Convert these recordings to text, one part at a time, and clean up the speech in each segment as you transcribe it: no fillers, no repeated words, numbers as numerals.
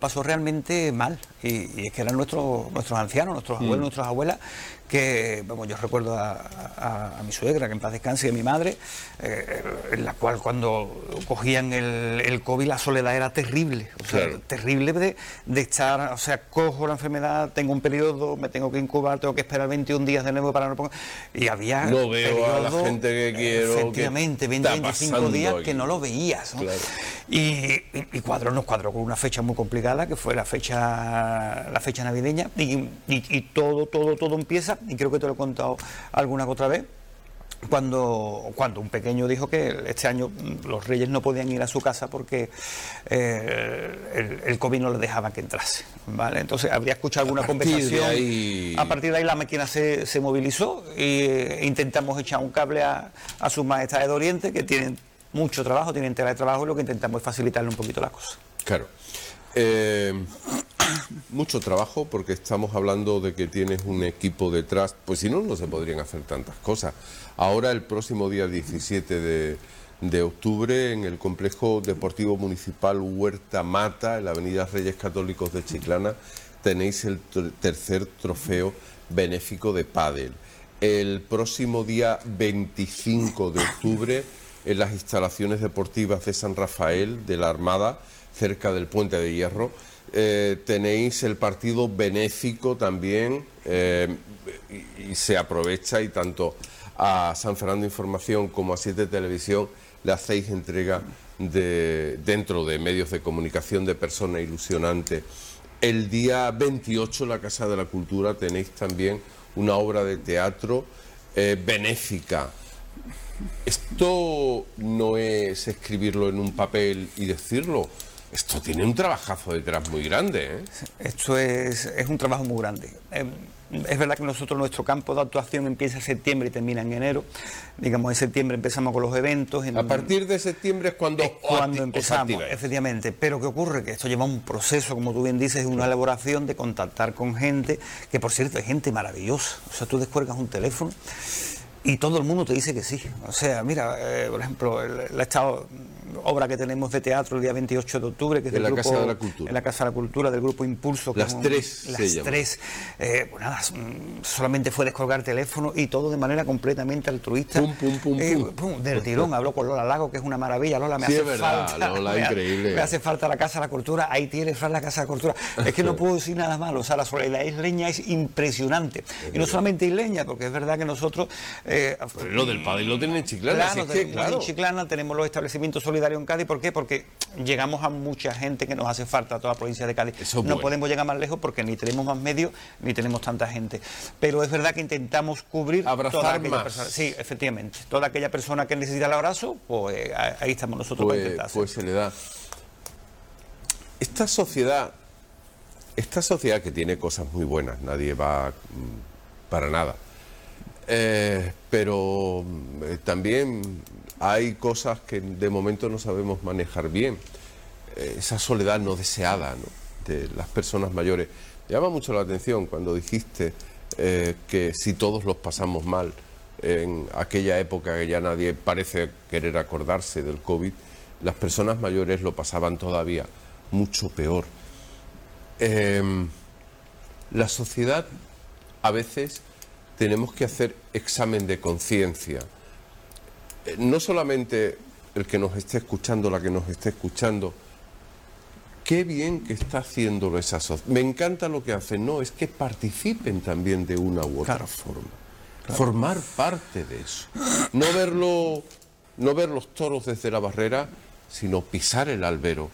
pasó realmente mal, y es que eran nuestros ancianos, nuestros abuelos, nuestras abuelas, que, vamos, yo recuerdo a mi suegra, que en paz descanse, y a mi madre, en la cual cuando cogían el COVID la soledad era terrible, o sea, terrible de estar, o sea, cojo la enfermedad, tengo un periodo, me tengo que incubar, tengo que esperar 21 días de nuevo para no poner, y había no veo a la gente que quiero, efectivamente, 20, 25 días que no lo veías, ¿no? Claro. Y nos cuadró con una fecha muy complicada, que fue la fecha navideña, y todo empieza, y creo que te lo he contado alguna que otra vez, cuando un pequeño dijo que este año los reyes no podían ir a su casa porque el COVID no les dejaba que entrase, ¿vale? Entonces habría escuchado alguna conversación. A partir de ahí la máquina se movilizó e intentamos echar un cable a sus majestades de Oriente, que tienen mucho trabajo, tienen tela de trabajo, y lo que intentamos es facilitarle un poquito las cosas. Claro. Mucho trabajo, porque estamos hablando de que tienes un equipo detrás, pues si no, no se podrían hacer tantas cosas. Ahora, el próximo día 17 de octubre, en el Complejo Deportivo Municipal Huerta Mata, en la avenida Reyes Católicos de Chiclana, tenéis el tercer trofeo benéfico de pádel. El próximo día 25 de octubre, en las instalaciones deportivas de San Rafael de la Armada, cerca del Puente de Hierro, tenéis el partido benéfico también, y se aprovecha, y tanto a San Fernando Información como a 7 Televisión le hacéis entrega dentro de medios de comunicación de Persona Ilusionante. El día 28 en la Casa de la Cultura tenéis también una obra de teatro benéfica. Esto no es escribirlo en un papel y decirlo. Esto tiene un trabajazo detrás muy grande, ¿eh? Esto es un trabajo muy grande. Es verdad que nosotros, nuestro campo de actuación empieza en septiembre y termina en enero. Digamos, en septiembre empezamos con los eventos. A partir de septiembre es cuando empezamos, efectivamente. Pero ¿qué ocurre? Que esto lleva un proceso, como tú bien dices, una elaboración de contactar con gente, que por cierto hay gente maravillosa. O sea, tú descuelgas un teléfono y todo el mundo te dice que sí. O sea, mira, por ejemplo, esta obra que tenemos de teatro el día 28 de octubre, que es en la grupo, Casa de la Cultura. En la Casa de la Cultura, del Grupo Impulso. Que las tres. Pues nada, solamente fue descolgar el teléfono y todo de manera completamente altruista. Del tirón. Habló con Lola Lago, que es una maravilla. Lola, me hace falta. Lola, increíble. Me hace falta la Casa de la Cultura. Ahí tienes la Casa de la Cultura. Es que no puedo decir nada malo. O sea, la solidaridad isleña es impresionante. Y no solamente isleña, porque es verdad que nosotros... lo del pádel lo tienen en Chiclana. Claro, en Chiclana tenemos los establecimientos solidarios en Cádiz. ¿Por qué? Porque llegamos a mucha gente que nos hace falta a toda la provincia de Cádiz. No podemos llegar más lejos porque ni tenemos más medios ni tenemos tanta gente. Pero es verdad que intentamos cubrir abrazar más. Sí, efectivamente. Toda aquella persona que necesita el abrazo, pues ahí estamos nosotros para intentar hacerlo. Pues se le da. Esta sociedad que tiene cosas muy buenas, nadie va para nada. Pero también hay cosas que de momento no sabemos manejar bien. Esa soledad no deseada, ¿no?, de las personas mayores. Llama mucho la atención cuando dijiste que si todos los pasamos mal en aquella época, que ya nadie parece querer acordarse del COVID, las personas mayores lo pasaban todavía mucho peor. La sociedad, a veces tenemos que hacer examen de conciencia. No solamente el que nos esté escuchando, la que nos esté escuchando, qué bien que está haciéndolo esa sociedad. Me encanta lo que hacen, no, es que participen también de una u otra forma. Formar parte de eso. No ver los toros desde la barrera, sino pisar el albero.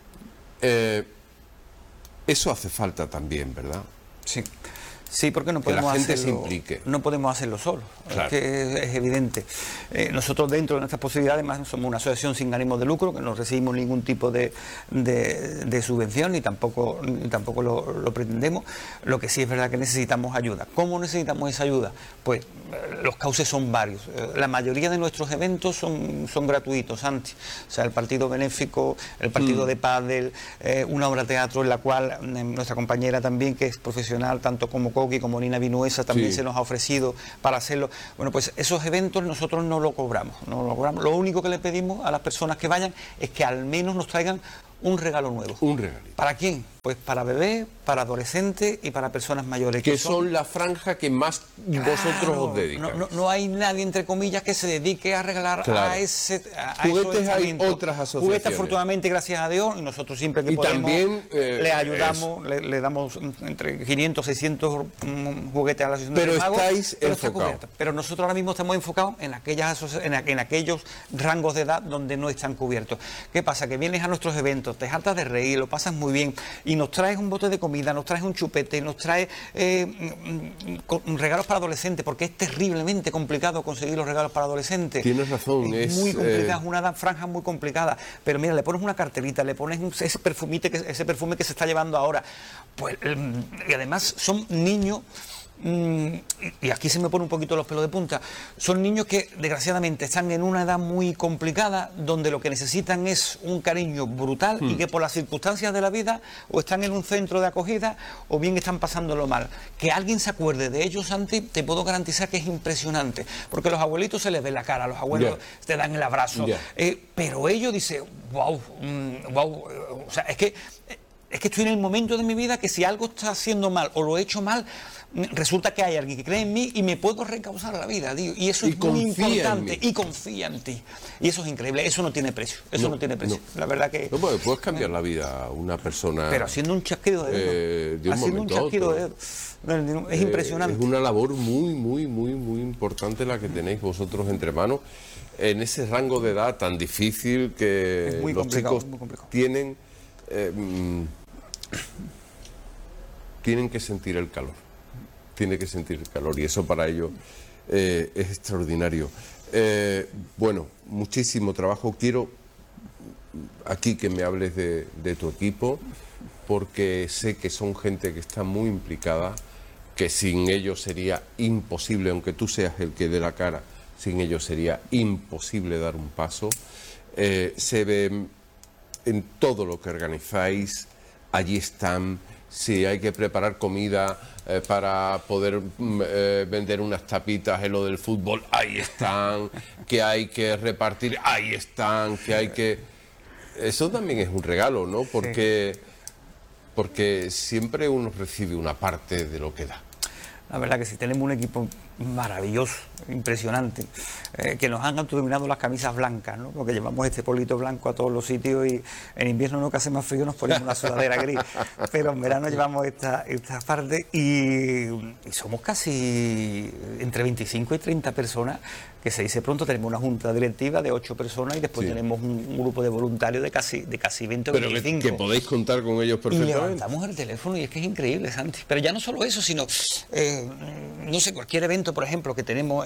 Eso hace falta también, ¿verdad? Sí. Sí, porque no podemos hacerlo solos, claro. Es que es evidente. Nosotros, dentro de nuestras posibilidades, además somos una asociación sin ánimo de lucro, que no recibimos ningún tipo de subvención, ni tampoco lo pretendemos. Lo que sí es verdad que necesitamos ayuda. ¿Cómo necesitamos esa ayuda? Pues los cauces son varios. La mayoría de nuestros eventos son gratuitos, Santi. O sea, el partido benéfico, el partido de pádel, una obra de teatro en la cual nuestra compañera también, que es profesional, tanto como Nina Vinuesa, también se nos ha ofrecido para hacerlo. Bueno, pues esos eventos nosotros no lo cobramos. Lo único que le pedimos a las personas que vayan es que al menos nos traigan un regalo nuevo. Un regalito. ¿Para quién? Pues para bebés, para adolescentes y para personas mayores. Que son la franja que más vosotros os dedicáis. No hay nadie, entre comillas, que se dedique a regalar a ese juguetes. Hay otras asociaciones. Juguetes, afortunadamente, gracias a Dios, y nosotros siempre que y podemos también, le ayudamos, le damos entre 500 600 juguetes a la asociación pero de Magos. estáis enfocados. Pero nosotros ahora mismo estamos enfocados en aquellos rangos de edad donde no están cubiertos. ¿Qué pasa? Que vienes a nuestros eventos, te hartas de reír, lo pasas muy bien, y nos traes un bote de comida, nos traes un chupete, nos traes regalos para adolescentes, porque es terriblemente complicado conseguir los regalos para adolescentes. Tienes razón, es muy complicado, es una franja muy complicada, pero mira, le pones una carterita, le pones ese perfume que se está llevando ahora, pues, y además son niños. Y aquí se me pone un poquito los pelos de punta. Son niños que desgraciadamente están en una edad muy complicada, donde lo que necesitan es un cariño brutal y que por las circunstancias de la vida o están en un centro de acogida o bien están pasándolo mal. Que alguien se acuerde de ellos, Santi, te puedo garantizar que es impresionante, porque los abuelitos se les ve la cara, los abuelos te dan el abrazo, pero ellos dicen, wow, o sea, es que estoy en el momento de mi vida que si algo está haciendo mal o lo he hecho mal, resulta que hay alguien que cree en mí y me puedo reencauzar a la vida, tío. Y eso es muy importante. Y confía en ti. Y eso es increíble. Eso no tiene precio. Eso no tiene precio. La verdad que... No, pues puedes cambiar la vida a una persona... Pero haciendo un chasquido de dedos. Haciendo un chasquido de dedos. Es impresionante. Es una labor muy, muy, muy, muy importante la que tenéis vosotros entre manos en ese rango de edad tan difícil que los chicos tienen... tienen que sentir el calor. Tiene que sentir el calor y eso para ellos es extraordinario. Bueno, muchísimo trabajo. Quiero aquí que me hables de tu equipo, porque sé que son gente que está muy implicada, que sin ellos sería imposible, aunque tú seas el que dé la cara, sin ellos sería imposible dar un paso. Se ve en todo lo que organizáis, allí están. Si hay que preparar comida para poder vender unas tapitas en lo del fútbol, ahí están. Que hay que repartir, ahí están. Que hay que... Eso también es un regalo, ¿no? Porque siempre uno recibe una parte de lo que da. La verdad que sí, tenemos un equipo maravilloso, impresionante, que nos han autodominado las camisas blancas, ¿no? Porque llevamos este polito blanco a todos los sitios y en invierno, no, que hace más frío, nos ponemos una sudadera gris, pero en verano llevamos esta parte y somos casi entre 25 y 30 personas, que se dice pronto. Tenemos una junta directiva de 8 personas y después tenemos un grupo de voluntarios de casi 20 o 25. Pero que podéis contar con ellos perfectamente. Y levantamos el teléfono y es que es increíble, Santi. Pero ya no solo eso, sino, no sé, cualquier evento, por ejemplo, que tenemos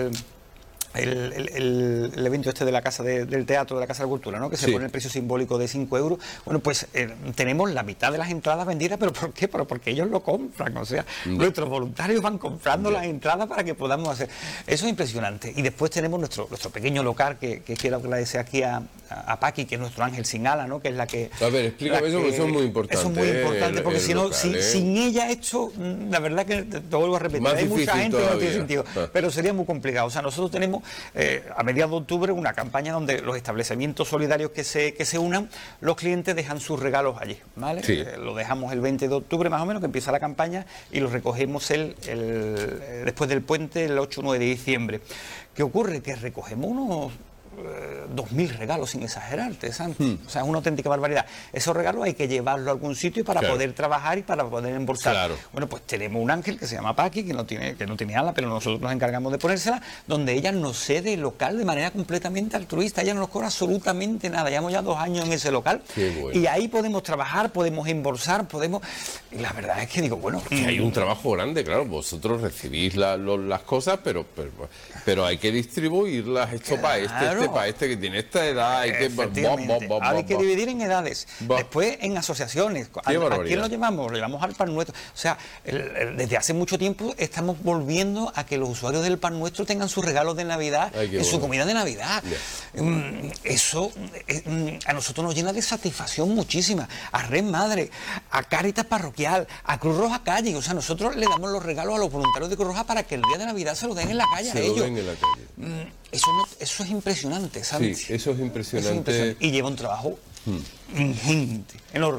el evento este de la Casa del Teatro, de la Casa de la Cultura, ¿no? Que se pone el precio simbólico de 5 euros. Bueno, pues tenemos la mitad de las entradas vendidas, ¿pero por qué? Pero porque ellos lo compran, o sea, nuestros voluntarios van comprando las entradas para que podamos hacer. Eso es impresionante. Y después tenemos nuestro pequeño local, que quiero agradecer aquí a Paqui, que es nuestro ángel sin ala, ¿no? Que es la que... A ver, explícame eso, porque eso es muy importante. Eso es muy importante, porque si no, sin ella esto, la verdad que te vuelvo a repetir, más hay mucha gente que no tiene sentido, Ah. pero sería muy complicado. O sea, nosotros tenemos a mediados de octubre una campaña donde los establecimientos solidarios que se unan, los clientes dejan sus regalos allí, ¿vale? Sí. Lo dejamos el 20 de octubre más o menos, que empieza la campaña, y los recogemos después del puente, el 8 o 9 de diciembre. ¿Qué ocurre? Que recogemos unos 2.000 regalos, sin exagerarte, Santi. O sea, es una auténtica barbaridad. Esos regalos hay que llevarlos a algún sitio para poder trabajar y para poder embolsar. Claro. Bueno, pues tenemos un ángel que se llama Paqui, que no tiene ala, pero nosotros nos encargamos de ponérsela, donde ella nos cede el local de manera completamente altruista. Ella no nos cobra absolutamente nada. Llevamos ya 2 años en ese local. Qué bueno. Y ahí podemos trabajar, podemos embolsar, y la verdad es que digo, bueno... Que hay un trabajo grande, claro. Vosotros recibís las cosas, pero hay que distribuirlas. Esto para este que tiene esta edad, hay que dividir en edades, después en asociaciones. ¿A quién lo llevamos? Lo llevamos al Pan Nuestro. O sea, desde hace mucho tiempo estamos volviendo a que los usuarios del Pan Nuestro tengan sus regalos de Navidad, su comida de Navidad. Eso a nosotros nos llena de satisfacción muchísima. A Red Madre, a Cáritas Parroquial, a Cruz Roja Calle. O sea, nosotros le damos los regalos a los voluntarios de Cruz Roja para que el día de Navidad se los den en la calle a ellos. Eso es impresionante, ¿sabes? Sí, eso es impresionante. Y lleva un trabajo ingente, enorme.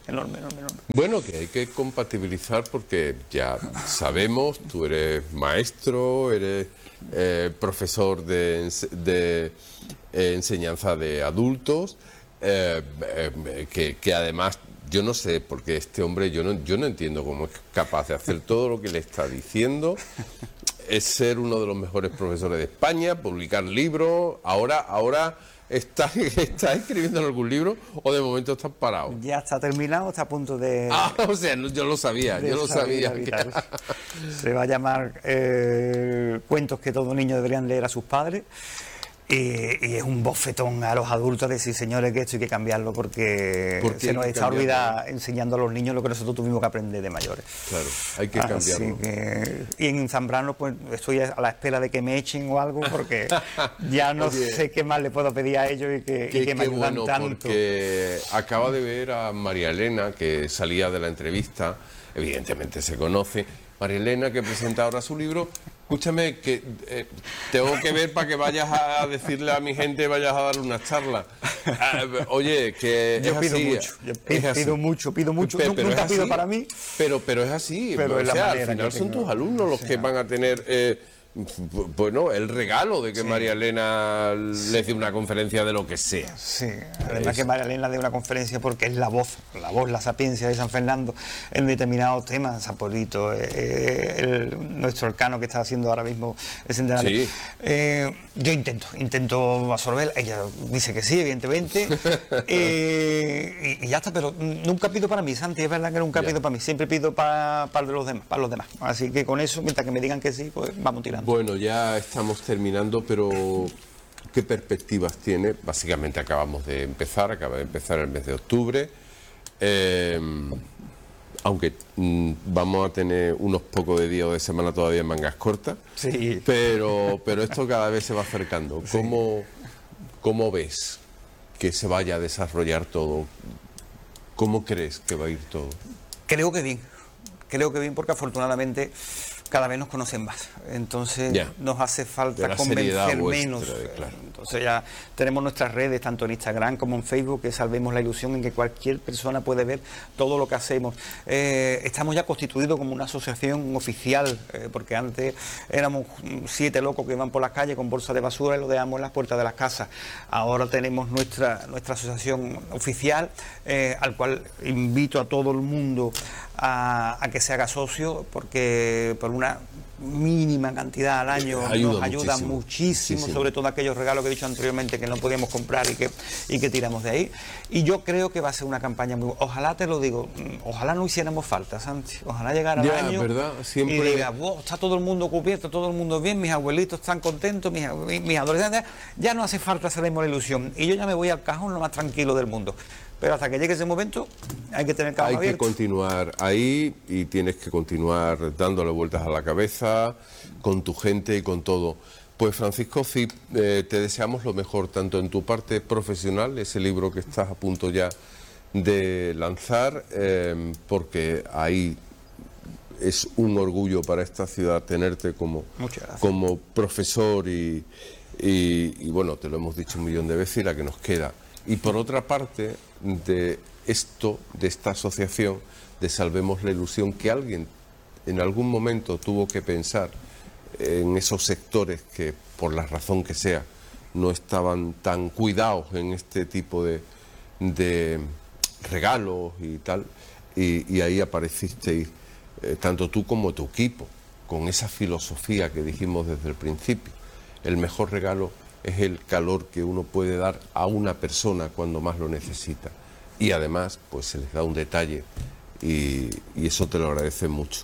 enorme, enorme, enorme. Bueno, que hay que compatibilizar porque ya sabemos, tú eres maestro, eres profesor de enseñanza de adultos, que además, yo no sé, porque este hombre, yo no entiendo cómo es capaz de hacer todo lo que le está diciendo, es ser uno de los mejores profesores de España, publicar libros, ahora ¿estás escribiendo en algún libro o de momento estás parado? Ya está terminado, está a punto de... O sea, yo lo sabía. Se va a llamar Cuentos que todo niño deberían leer a sus padres. Y es un bofetón a los adultos de decir, señores, que esto hay que cambiarlo porque se nos está olvidando enseñando a los niños lo que nosotros tuvimos que aprender de mayores. Claro, hay que cambiarlo. Y en Zambrano pues estoy a la espera de que me echen o algo porque ya no sé qué más le puedo pedir a ellos y que me ayudan bueno, tanto. Porque acaba de ver a María Elena, que salía de la entrevista, evidentemente se conoce, María Elena, que presenta ahora su libro. Escúchame, que tengo que ver para que vayas a decirle a mi gente, vayas a darle una charla. Oye, que yo es así. Pido mucho, nunca pido para mí. Pero es así, pero o sea, al final son tus alumnos los que van a tener... bueno, el regalo de que María Elena les dé una conferencia de lo que sea. Sí, además que María Elena dé una conferencia porque es la voz, la sapiencia de San Fernando en determinados temas, San Polito, nuestro arcano que está haciendo ahora mismo el centenario. Sí. Yo intento absorber, ella dice que sí, evidentemente, y ya está, pero nunca pido para mí, Santi, es verdad que nunca pido para mí, siempre pido para los demás. Así que con eso, mientras que me digan que sí, pues vamos tirando. Bueno, ya estamos terminando, pero ¿qué perspectivas tiene? Básicamente acaba de empezar el mes de octubre, aunque vamos a tener unos pocos de días o de semana todavía en mangas cortas, sí. pero esto cada vez se va acercando. Sí. ¿Cómo ves que se vaya a desarrollar todo? ¿Cómo crees que va a ir todo? Creo que bien porque afortunadamente cada vez nos conocen más, entonces nos hace falta convencer menos. Claro. Entonces ya tenemos nuestras redes, tanto en Instagram como en Facebook, que Salvemos la Ilusión, en que cualquier persona puede ver todo lo que hacemos. Estamos ya constituidos como una asociación oficial, porque antes éramos 7 locos que iban por las calles con bolsas de basura y lo dejamos en las puertas de las casas. Ahora tenemos nuestra asociación oficial, al cual invito a todo el mundo a que se haga socio, porque por una mínima cantidad al año nos ayuda muchísimo, sobre todo aquellos regalos que he dicho anteriormente que no podíamos comprar y que tiramos de ahí. Y yo creo que va a ser una campaña muy... Ojalá, te lo digo, ojalá no hiciéramos falta, Santi. Ojalá llegara el año y diga, está todo el mundo cubierto, todo el mundo bien, mis abuelitos están contentos, mis adolescentes, ya no hace falta Salvemos la Ilusión. Y yo ya me voy al cajón lo más tranquilo del mundo. Pero hasta que llegue ese momento hay que tener cabeza abierta. Hay que continuar ahí y tienes que continuar dándole vueltas a la cabeza con tu gente y con todo. Pues Francisco Cip, te deseamos lo mejor tanto en tu parte profesional, ese libro que estás a punto ya de lanzar, porque ahí es un orgullo para esta ciudad tenerte como profesor y bueno, te lo hemos dicho 1 millón de veces y la que nos queda. Y por otra parte, de esta asociación de Salvemos la Ilusión, que alguien en algún momento tuvo que pensar en esos sectores que, por la razón que sea, no estaban tan cuidados en este tipo de regalos y tal, y ahí aparecisteis, tanto tú como tu equipo, con esa filosofía que dijimos desde el principio. El mejor regalo es el calor que uno puede dar a una persona cuando más lo necesita. Y además, pues se les da un detalle y eso te lo agradece mucho.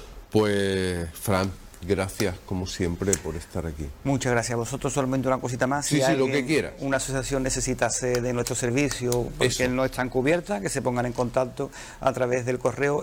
Pues, Fran, gracias como siempre por estar aquí. Muchas gracias a vosotros. Solamente una cosita más. Sí, lo que quieras. Una asociación necesitase de nuestro servicio porque no están cubiertas, que se pongan en contacto a través del correo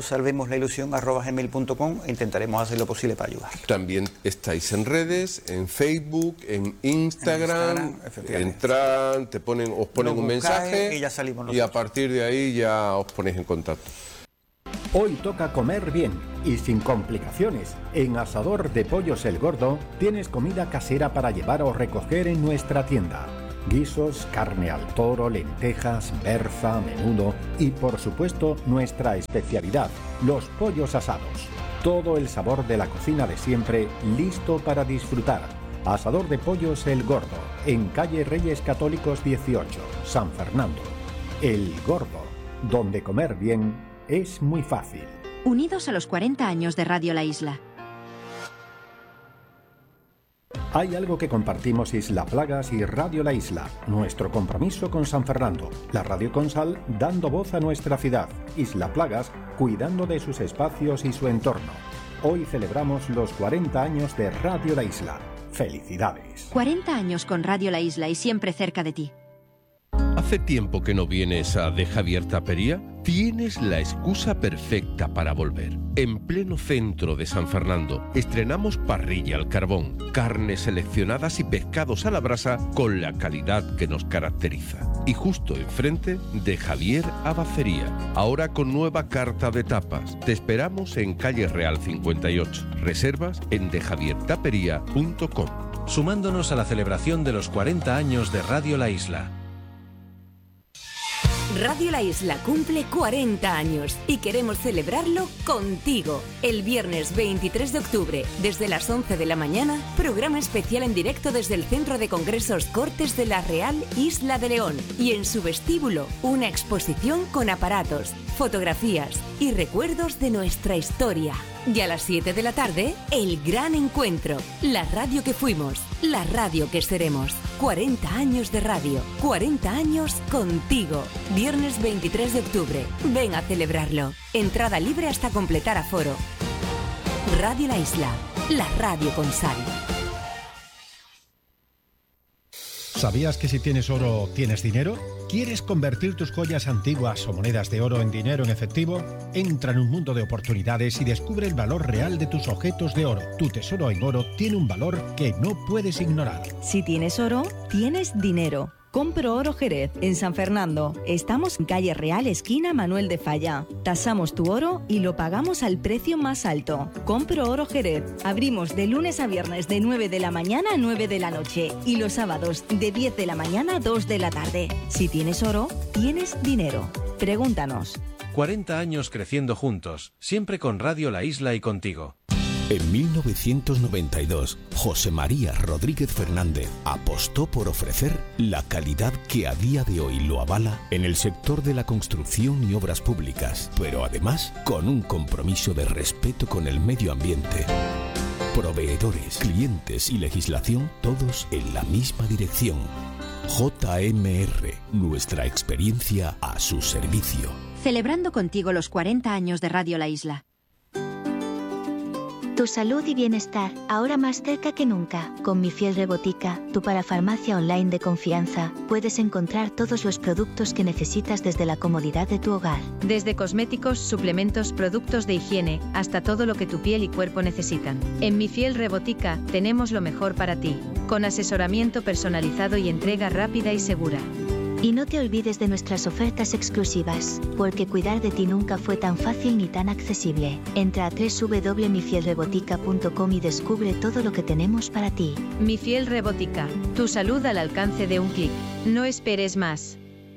equiposalvemoslailusión@gmail.com e intentaremos hacer lo posible para ayudar. También estáis en redes, en Facebook, en Instagram, entran, os ponen un mensaje y ya salimos nosotros. Y a partir de ahí ya os ponéis en contacto. Hoy toca comer bien y sin complicaciones. En Asador de Pollos El Gordo tienes comida casera para llevar o recoger en nuestra tienda. Guisos, carne al toro, lentejas, berza, menudo y por supuesto nuestra especialidad, los pollos asados. Todo el sabor de la cocina de siempre, listo para disfrutar. Asador de Pollos El Gordo, en calle Reyes Católicos 18, San Fernando. El Gordo, donde comer bien es muy fácil. Unidos a los 40 años de Radio La Isla. Hay algo que compartimos Isla Plagas y Radio La Isla, nuestro compromiso con San Fernando, la radio con sal dando voz a nuestra ciudad, Isla Plagas cuidando de sus espacios y su entorno. Hoy celebramos los 40 años de Radio La Isla. ¡Felicidades! 40 años con Radio La Isla y siempre cerca de ti. ¿Hace tiempo que no vienes a De Javier Tapería? Tienes la excusa perfecta para volver. En pleno centro de San Fernando estrenamos parrilla al carbón, carnes seleccionadas y pescados a la brasa con la calidad que nos caracteriza. Y justo enfrente, De Javier Abacería, ahora con nueva carta de tapas. Te esperamos en calle Real 58. Reservas en dejaviertapería.com. Sumándonos a la celebración de los 40 años de Radio La Isla. Radio La Isla cumple 40 años y queremos celebrarlo contigo. El viernes 23 de octubre, desde las 11 de la mañana, programa especial en directo desde el Centro de Congresos Cortes de la Real Isla de León. Y en su vestíbulo, una exposición con aparatos, fotografías y recuerdos de nuestra historia. Y a las 7 de la tarde, el gran encuentro. La radio que fuimos, la radio que seremos. 40 años de radio, 40 años contigo. Viernes 23 de octubre. Ven a celebrarlo. Entrada libre hasta completar aforo. Radio La Isla, la radio con sal. ¿Sabías que si tienes oro, tienes dinero? ¿Quieres convertir tus joyas antiguas o monedas de oro en dinero en efectivo? Entra en un mundo de oportunidades y descubre el valor real de tus objetos de oro. Tu tesoro en oro tiene un valor que no puedes ignorar. Si tienes oro, tienes dinero. Compro Oro Jerez, en San Fernando. Estamos en calle Real, esquina Manuel de Falla. Tasamos tu oro y lo pagamos al precio más alto. Compro Oro Jerez. Abrimos de lunes a viernes de 9 de la mañana a 9 de la noche y los sábados de 10 de la mañana a 2 de la tarde. Si tienes oro, tienes dinero. Pregúntanos. 40 años creciendo juntos, siempre con Radio La Isla y contigo. En 1992, José María Rodríguez Fernández apostó por ofrecer la calidad que a día de hoy lo avala en el sector de la construcción y obras públicas, pero además con un compromiso de respeto con el medio ambiente. Proveedores, clientes y legislación, todos en la misma dirección. JMR, nuestra experiencia a su servicio. Celebrando contigo los 40 años de Radio La Isla. Tu salud y bienestar, ahora más cerca que nunca. Con Mi Fiel Rebotica, tu parafarmacia online de confianza, puedes encontrar todos los productos que necesitas desde la comodidad de tu hogar. Desde cosméticos, suplementos, productos de higiene, hasta todo lo que tu piel y cuerpo necesitan. En Mi Fiel Rebotica, tenemos lo mejor para ti, con asesoramiento personalizado y entrega rápida y segura. Y no te olvides de nuestras ofertas exclusivas, porque cuidar de ti nunca fue tan fácil ni tan accesible. Entra a www.mifielrebotica.com y descubre todo lo que tenemos para ti. Mi Fiel Rebotica, tu salud al alcance de un clic. No esperes más.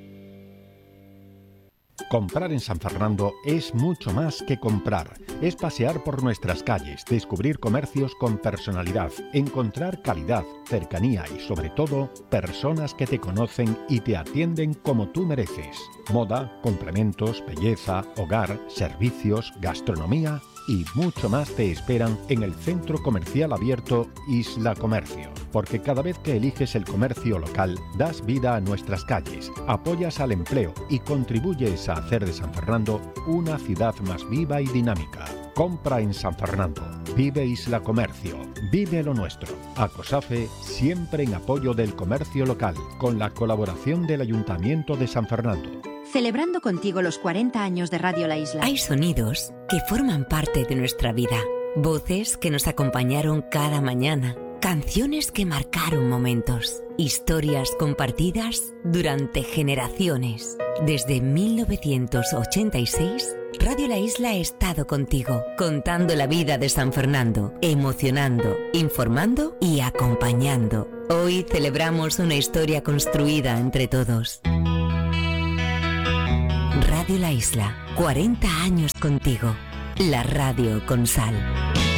Comprar en San Fernando es mucho más que comprar. Es pasear por nuestras calles, descubrir comercios con personalidad, encontrar calidad, cercanía y sobre todo, personas que te conocen y te atienden como tú mereces. Moda, complementos, belleza, hogar, servicios, gastronomía y mucho más te esperan en el centro comercial abierto Isla Comercio. Porque cada vez que eliges el comercio local, das vida a nuestras calles, apoyas al empleo y contribuyes a hacer de San Fernando una ciudad más viva y dinámica. Compra en San Fernando. Vive Isla Comercio. Vive lo nuestro. ACOSAFE, siempre en apoyo del comercio local, con la colaboración del Ayuntamiento de San Fernando. Celebrando contigo los 40 años de Radio La Isla. Hay sonidos que forman parte de nuestra vida. Voces que nos acompañaron cada mañana. Canciones que marcaron momentos. Historias compartidas durante generaciones. Desde 1986, Radio La Isla ha estado contigo, contando la vida de San Fernando, emocionando, informando y acompañando. Hoy celebramos una historia construida entre todos. Radio La Isla, 40 años contigo. La radio con sal.